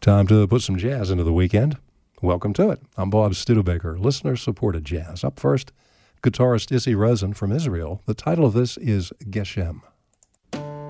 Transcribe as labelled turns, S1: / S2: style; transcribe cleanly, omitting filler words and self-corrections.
S1: Time to put some jazz into the weekend. Welcome to it. I'm Bob Studebaker, listener-supported jazz. Up first, guitarist Issi Rezin from Israel. The title of this is Geshem.